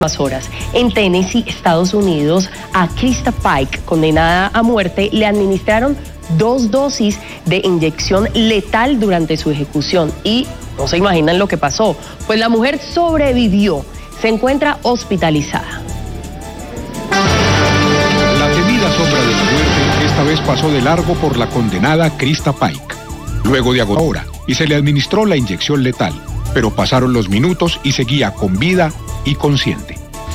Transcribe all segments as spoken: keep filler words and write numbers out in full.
horas. En Tennessee, Estados Unidos, a Krista Pike, condenada a muerte, le administraron dos dosis de inyección letal durante su ejecución y no se imaginan lo que pasó, pues la mujer sobrevivió, se encuentra hospitalizada. La temida sombra de la muerte esta vez pasó de largo por la condenada Krista Pike. Luego de agotar hora y se le administró la inyección letal, pero pasaron los minutos y seguía con vida y consciente.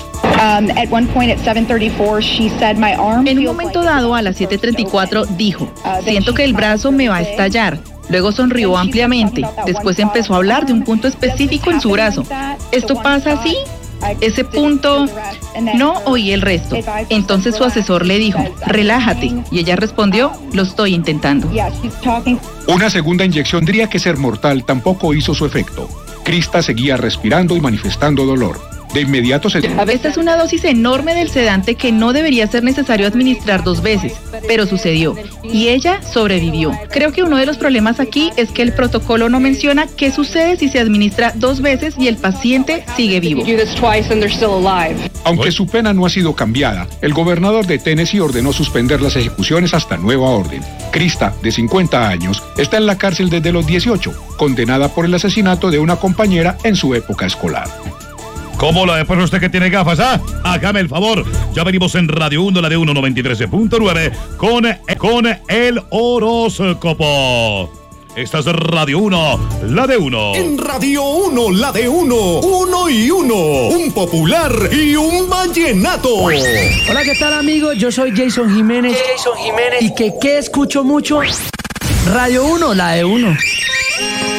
En un momento dado, a las siete treinta y cuatro, dijo, siento que el brazo me va a estallar. Luego sonrió ampliamente. Después empezó a hablar de un punto específico en su brazo. ¿Esto pasa así? Ese punto... No oí el resto. Entonces su asesor le dijo, relájate. Y ella respondió, lo estoy intentando. Una segunda inyección tendría que ser mortal, tampoco hizo su efecto. Krista seguía respirando y manifestando dolor. De inmediato se... Esta es una dosis enorme del sedante que no debería ser necesario administrar dos veces, pero sucedió, y ella sobrevivió. Creo que uno de los problemas aquí es que el protocolo no menciona qué sucede si se administra dos veces y el paciente sigue vivo. Aunque su pena no ha sido cambiada, el gobernador de Tennessee ordenó suspender las ejecuciones hasta nueva orden. Krista, de cincuenta años, está en la cárcel desde los dieciocho, condenada por el asesinato de una compañera en su época escolar. ¿Cómo la después usted que tiene gafas, ah? Hágame el favor. Ya venimos en Radio uno, la de uno noventa y tres punto nueve, con, con el horóscopo. Esta es Radio uno, la de uno. En Radio uno, la de uno. Uno y uno. Un popular y un vallenato. Hola, ¿qué tal, amigos? Yo soy Jason Jiménez. Jason Jiménez. ¿Y que qué escucho mucho? Radio uno, la de uno.